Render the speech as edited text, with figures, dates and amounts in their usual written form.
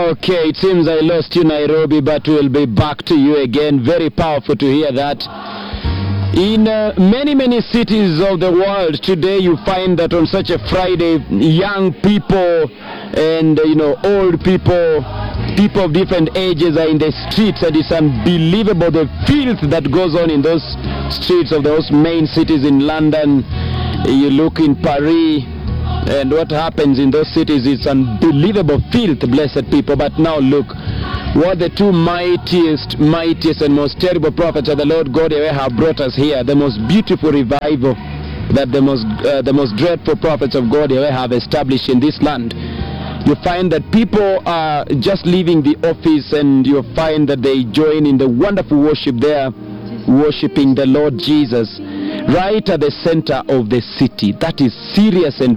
Okay, it seems I lost you, Nairobi, but we'll be back to you again. Very powerful to hear that. In many cities of the world today, you find that on such a Friday, young people and old people, people of different ages are in the streets, and it's unbelievable the filth that goes on in those streets of those main cities in London. You look in Paris, and what happens in those cities, it's unbelievable filth, blessed people. But now look, what the two mightiest and most terrible prophets of the Lord God have brought us here, the most beautiful revival that the most dreadful prophets of God have established in this land. You find that people are just leaving the office, and you find that they join in the wonderful worship there, worshiping the Lord Jesus right at the center of the city. That is serious and